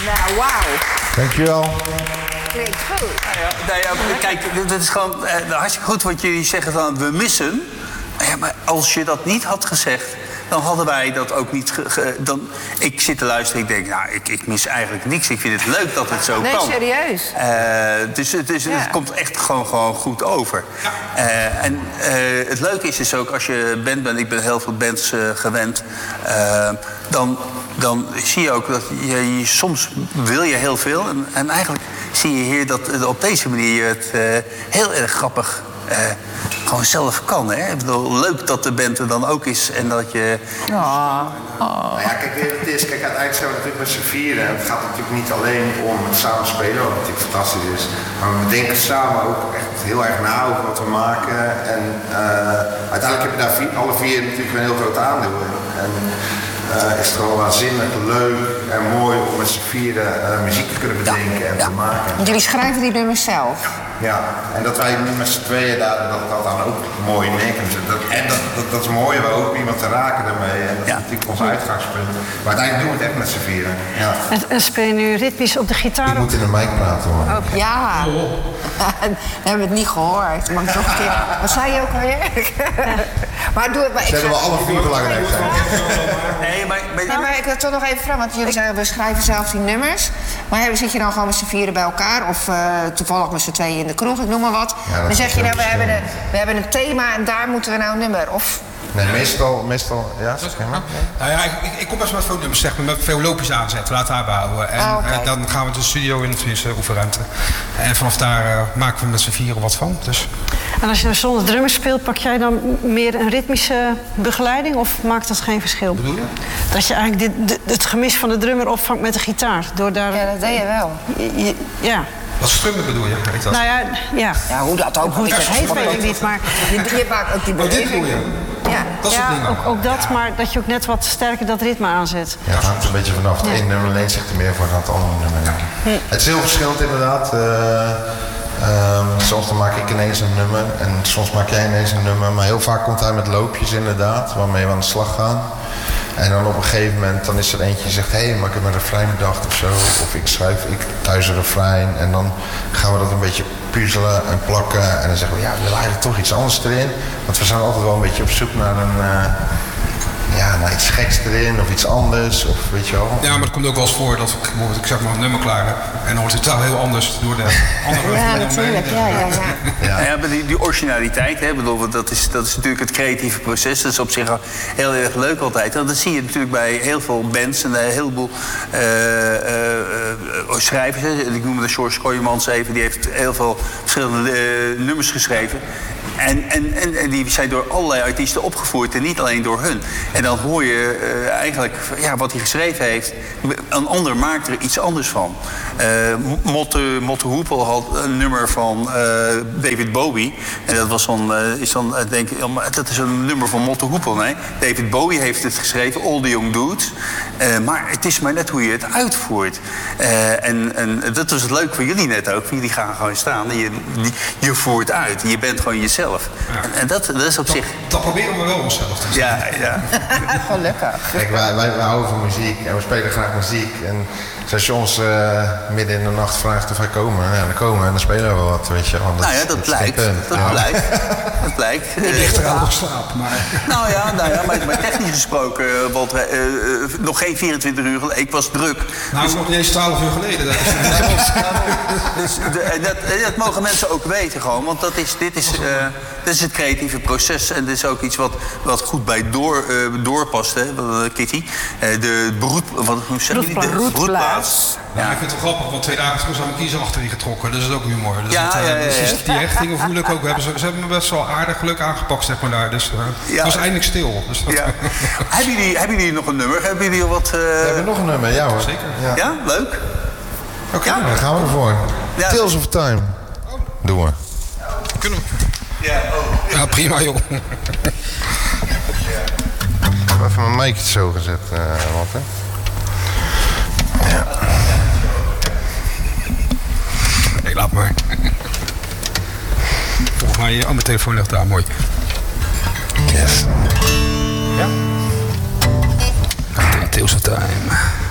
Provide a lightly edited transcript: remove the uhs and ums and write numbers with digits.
Nou, wauw. Dankjewel. Klinkt goed. Nou ja, kijk, dat is gewoon hartstikke goed wat jullie zeggen van we missen. Ja, maar als je dat niet had gezegd, dan hadden wij dat ook niet... ik zit te luisteren en ik denk, nou, ik mis eigenlijk niks. Ik vind het leuk dat het zo kan. Nee, serieus. Dus het komt echt gewoon goed over. En het leuke is dus ook, als je band bent... ik ben heel veel bands gewend... dan zie je ook dat je soms wil je heel veel. En eigenlijk zie je hier dat op deze manier je het heel erg grappig... gewoon zelf kan, hè? Ik bedoel, leuk dat de band er dan ook is en dat je... Nou ja, kijk, het is, uiteindelijk zijn we natuurlijk met z'n vieren. En het gaat natuurlijk niet alleen om het samen spelen, wat natuurlijk fantastisch is. Maar we denken samen ook echt heel erg na over wat we maken. En uiteindelijk heb je daar alle vier natuurlijk een heel groot aandeel in. En is het gewoon waanzinnig leuk en mooi om met z'n vieren muziek te kunnen bedenken en te maken. Want jullie schrijven die nummers zelf? Ja, en dat wij met z'n tweeën dat dan ook mooi mee kunnen zetten. Dat is mooi, we hopen iemand te raken daarmee. En dat is natuurlijk ons uitgangspunt. Maar uiteindelijk doen we het echt met z'n vieren. Ja. En speel je nu ritmisch op de gitaar? Ik moet in de mic praten, hoor. Oh, ja. We hebben het niet gehoord. Mag ik nog een keer... Wat zei je ook alweer? Maar doe het maar. Zullen we alle vier belangrijk zijn? Maar ik wil toch nog even vragen, want jullie zeggen, we schrijven zelf die nummers. Maar zit je dan gewoon met z'n vieren bij elkaar? Of toevallig met z'n tweeën in de kroeg, ik noem maar wat. Ja, dan zeg je, nou, we hebben een thema en daar moeten we nou een nummer. Of... Nee, meestal, ja, zeg maar. Nou ja, ik kom best met veel nummers, zeg maar, met veel loopjes aanzetten, laat daar behouden. En dan gaan we de studio in, tenminste, oefenruimte. En vanaf daar maken we met z'n vieren wat van. Dus. En als je nou zonder drummers speelt, pak jij dan meer een ritmische begeleiding? Of maakt dat geen verschil? Wat bedoel je? Dat je eigenlijk het gemis van de drummer opvangt met de gitaar. Door daar... Ja, dat deed je wel. Ja. Wat strummen bedoel je? Heet dat? Nou ja. Ja, hoe dat ook Hoe het heet, weet ik niet, maar... Je maakt ook die beweging. Dit bedoel je? Ja, Dat is het ding. Ook dat, maar dat je ook net wat sterker dat ritme aanzet. Ja, het hangt een beetje vanaf. Het ene nummer leent zich er meer voor dan het andere nummer. Het is heel verschillend inderdaad. Soms dan maak ik ineens een nummer en soms maak jij ineens een nummer. Maar heel vaak komt hij met loopjes inderdaad, waarmee we aan de slag gaan. En dan op een gegeven moment dan is er eentje die zegt... hé, maar ik heb een refrein bedacht of zo. Of ik schrijf thuis een refrein. En dan gaan we dat een beetje puzzelen en plakken. En dan zeggen we, ja, we willen eigenlijk toch iets anders erin. Want we zijn altijd wel een beetje op zoek naar naar iets geks erin of iets anders. Of weet je wel. Ja, maar het komt ook wel eens voor dat ik zeg maar een nummer klaar heb. En dan wordt het totaal heel anders door de andere... Ja, natuurlijk. Ja, maar die originaliteit, hè, bedoel, dat is natuurlijk het creatieve proces. Dat is op zich heel erg leuk altijd. En dat zie je natuurlijk bij heel veel bands en een heleboel schrijvers. Ik noem de George Kooijmans even, die heeft heel veel verschillende nummers geschreven. En die zijn door allerlei artiesten opgevoerd en niet alleen door hun. En dan hoor je eigenlijk wat hij geschreven heeft. Een ander maakt er iets anders van. Motte Hoepel had een nummer van David Bowie. En dat was dat is een nummer van Motte Hoepel. Nee? David Bowie heeft het geschreven, All the Young Dudes. Maar het is maar net hoe je het uitvoert. En dat was het leuke van jullie net ook. Jullie gaan gewoon staan en je voert uit. Je bent gewoon jezelf. Ja. En dat is op zich... Dat proberen we wel onszelf te zijn. Ja. Gelukkig. Kijk, wij houden van muziek en we spelen graag muziek. En als je ons midden in de nacht vraagt of wij komen, dan komen we en dan spelen we wat, weet je. Want dat blijkt. Dat blijkt. Ik lig er aan nog slaap, maar... Nou ja, maar technisch gesproken, want nog geen 24 uur geleden. Ik was druk. Nou, is nog niet eens 12 uur geleden. Dat mogen mensen ook weten gewoon, want dit is het creatieve proces. En dit is ook iets wat goed bij doorpast, hè, Kitty. De broedplaats. Ja, ik vind het wel grappig, want 2 dagen terug zijn mijn kiezen achterin getrokken. Dus dat is ook humor. Dus ja. Die hechtingen voel ik ook. Ze hebben me best wel aardig geluk aangepakt, zeg maar daar. Dus het was eindelijk stil. Dus dat... Hebben jullie nog een nummer? Hebben jullie wat... We hebben nog een nummer, ja hoor. Zeker. Ja, leuk. Oké. Ja, dan gaan we ervoor. Ja. Tales of Time. Doen we. Kunnen we? Ja, prima joh. Ik heb even mijn mic zo gezet, Walter. Ja. Nee, laat maar. Volgens mij, mijn telefoon ligt daar, mooi. Yes. Ja? Tales of Time.